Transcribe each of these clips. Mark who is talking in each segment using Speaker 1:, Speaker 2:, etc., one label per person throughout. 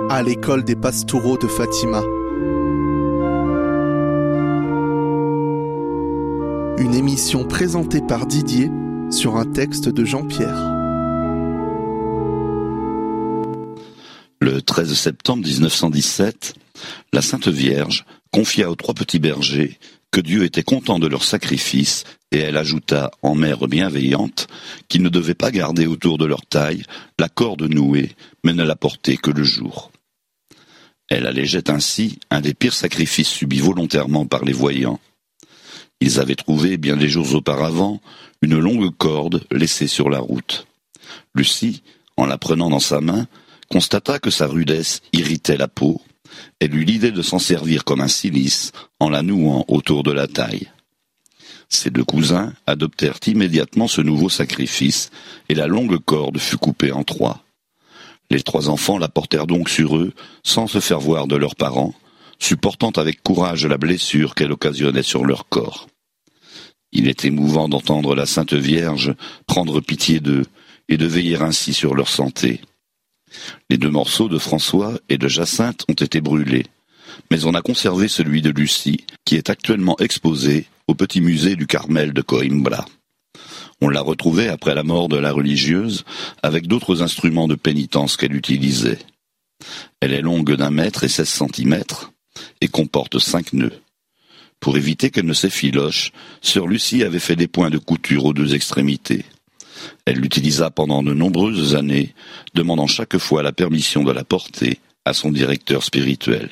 Speaker 1: à l'école des Pastoureaux de Fatima. Une émission présentée par Didier sur un texte de Jean-Pierre.
Speaker 2: Le 13 septembre 1917, la Sainte Vierge confia aux 3 petits bergers que Dieu était content de leur sacrifice, et elle ajouta, en mère bienveillante, qu'ils ne devaient pas garder autour de leur taille la corde nouée, mais ne la porter que le jour. Elle allégeait ainsi un des pires sacrifices subis volontairement par les voyants. Ils avaient trouvé, bien des jours auparavant, une longue corde laissée sur la route. Lucie, en la prenant dans sa main, constata que sa rudesse irritait la peau. Elle eut l'idée de s'en servir comme un cilice en la nouant autour de la taille. Ses 2 cousins adoptèrent immédiatement ce nouveau sacrifice et la longue corde fut coupée en 3. Les 3 enfants la portèrent donc sur eux sans se faire voir de leurs parents, supportant avec courage la blessure qu'elle occasionnait sur leur corps. Il est émouvant d'entendre la Sainte Vierge prendre pitié d'eux et de veiller ainsi sur leur santé. Les 2 morceaux de François et de Jacinthe ont été brûlés, mais on a conservé celui de Lucie, qui est actuellement exposé au petit musée du Carmel de Coimbra. On l'a retrouvé après la mort de la religieuse, avec d'autres instruments de pénitence qu'elle utilisait. Elle est longue d'1 mètre et 16 centimètres, et comporte 5 nœuds. Pour éviter qu'elle ne s'effiloche, sœur Lucie avait fait des points de couture aux 2 extrémités. Elle l'utilisa pendant de nombreuses années, demandant chaque fois la permission de la porter à son directeur spirituel.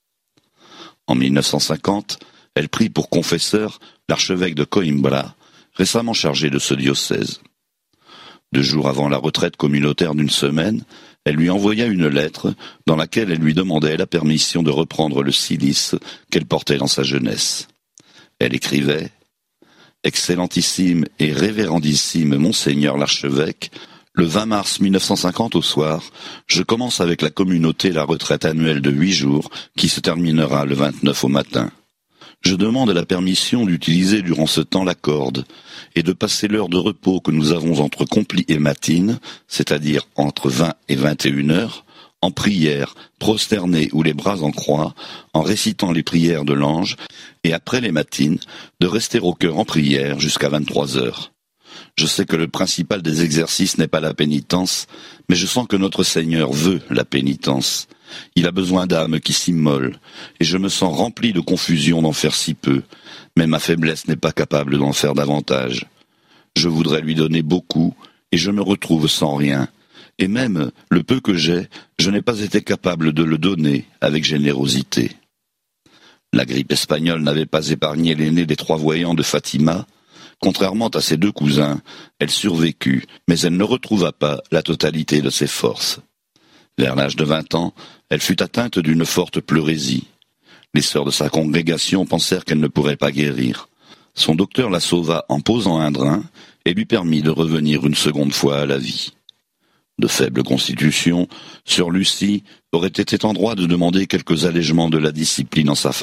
Speaker 2: En 1950, elle prit pour confesseur l'archevêque de Coimbra, récemment chargé de ce diocèse. 2 jours avant la retraite communautaire d'1 semaine, elle lui envoya une lettre dans laquelle elle lui demandait la permission de reprendre le cilice qu'elle portait dans sa jeunesse. Elle écrivait « Excellentissime et révérendissime Monseigneur l'archevêque, le 20 mars 1950 au soir, je commence avec la communauté la retraite annuelle de 8 jours qui se terminera le 29 au matin. Je demande la permission d'utiliser durant ce temps la corde et de passer l'heure de repos que nous avons entre complis et matines, c'est-à-dire entre 20 et 21 heures, en prière, prosterné ou les bras en croix, en récitant les prières de l'ange, et après les matines, de rester au cœur en prière jusqu'à 23 heures. Je sais que le principal des exercices n'est pas la pénitence, mais je sens que notre Seigneur veut la pénitence. Il a besoin d'âmes qui s'immolent, et je me sens rempli de confusion d'en faire si peu, mais ma faiblesse n'est pas capable d'en faire davantage. Je voudrais lui donner beaucoup, et je me retrouve sans rien. Et même le peu que j'ai, je n'ai pas été capable de le donner avec générosité. La grippe espagnole n'avait pas épargné l'aîné des 3 voyants de Fatima. Contrairement à ses 2 cousins, elle survécut, mais elle ne retrouva pas la totalité de ses forces. Vers l'âge de 20 ans, elle fut atteinte d'une forte pleurésie. Les sœurs de sa congrégation pensèrent qu'elle ne pourrait pas guérir. Son docteur la sauva en posant un drain et lui permit de revenir une seconde fois à la vie. De faible constitution, sœur Lucie aurait été en droit de demander quelques allègements de la discipline en sa